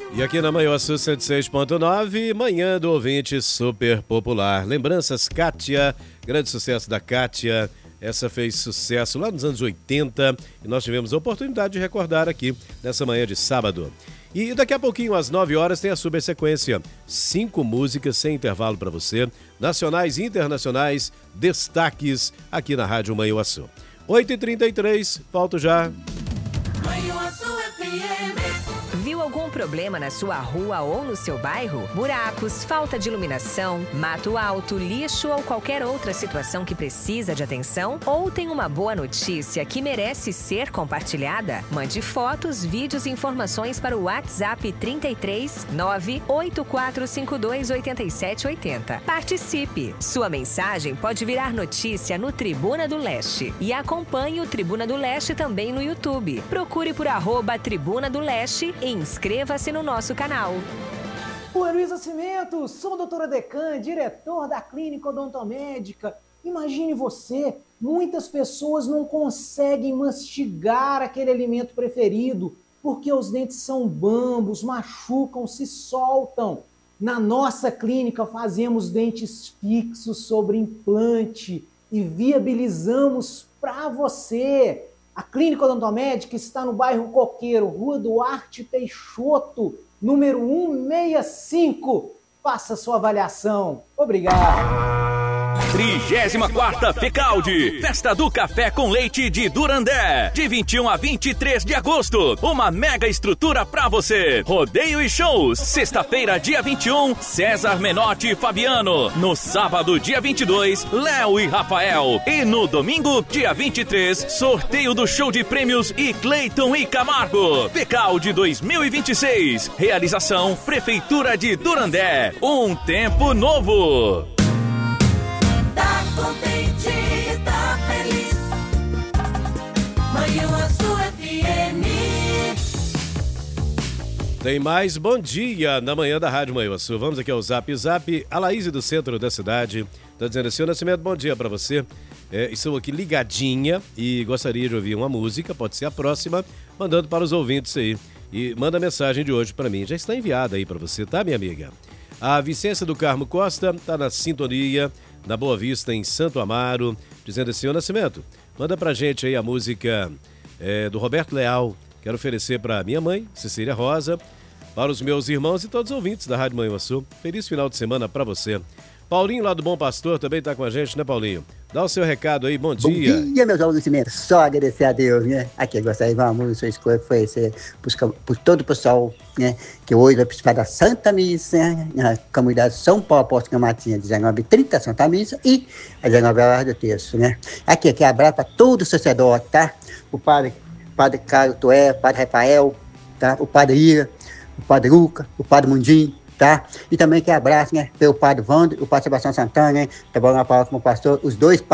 E aqui na Manhuaçu 106.9, Manhã do Ouvinte Super Popular. Lembranças Kátia, grande sucesso da Kátia. Essa fez sucesso lá nos anos 80 e nós tivemos a oportunidade de recordar aqui nessa manhã de sábado. E daqui a pouquinho, às 9 horas, tem a super sequência. 5 músicas sem intervalo para você, nacionais e internacionais, destaques aqui na Rádio Manhuaçu. 8h33, volto já. Manhuaçu FM. Viu algum problema na sua rua ou no seu bairro? Buracos, falta de iluminação, mato alto, lixo ou qualquer outra situação que precisa de atenção? Ou tem uma boa notícia que merece ser compartilhada? Mande fotos, vídeos e informações para o WhatsApp 33 98452 8780. Participe! Sua mensagem pode virar notícia no Tribuna do Leste. E acompanhe o Tribuna do Leste também no YouTube. Procure por @Tribuna do Leste e inscreva-se no nosso canal. Oi, Luiz Nascimento, sou a doutora Decan, diretor da Clínica Odontomédica. Imagine você, muitas pessoas não conseguem mastigar aquele alimento preferido porque os dentes são bambos, machucam, se soltam. Na nossa clínica fazemos dentes fixos sobre implante e viabilizamos para você. A Clínica Odontomédica está no bairro Coqueiro, Rua Duarte Peixoto, número 165. Faça sua avaliação. Obrigado. 34ª FECALDE, Festa do Café com Leite de Durandé, de 21 a 23 de agosto, uma mega estrutura pra você, rodeio e shows, sexta-feira dia 21, César Menotti e Fabiano, no sábado dia 22, Léo e Rafael, e no domingo dia 23, sorteio do show de prêmios e Cleiton e Camargo. FECALDE 2026, realização Prefeitura de Durandé, um tempo novo. Tá contente, tá feliz. Manhuaçu FM. Tem mais bom dia na manhã da Rádio Manhuaçu. Vamos aqui ao Zap. A Laís do centro da cidade está dizendo assim: Nascimento, bom dia para você. Estou aqui ligadinha e gostaria de ouvir uma música, pode ser a próxima, mandando para os ouvintes aí. E manda a mensagem de hoje para mim. Já está enviada aí para você, tá, minha amiga? A Vicência do Carmo Costa está na sintonia, na Boa Vista, em Santo Amaro, dizendo assim: Nascimento, manda pra gente aí a música do Roberto Leal. Quero oferecer pra minha mãe, Cecília Rosa, para os meus irmãos e todos os ouvintes da Rádio Manhuaçu. Feliz final de semana pra você. Paulinho, lá do Bom Pastor, também tá com a gente, né, Paulinho? Dá o seu recado aí, bom dia. Bom dia, meu João Nascimento. Só agradecer a Deus, né? Aqui, eu gostaria de uma música, sua escolha foi por todo o pessoal, né? Que hoje vai participar da Santa Missa, né? Na comunidade São Paulo Apóstolo Matinha, 19h30, Santa Missa, e às 19 horas do terço, né? Aqui abraço para todo o sacerdote, tá? O padre Carlos Toé, o padre Rafael, tá? O padre Ira, o padre Luca, o padre Mundinho, tá? E também que abraço, né? Pelo padre Wander, o padre Sebastião Santana, né? Trabalhando na palavra como pastor, os dois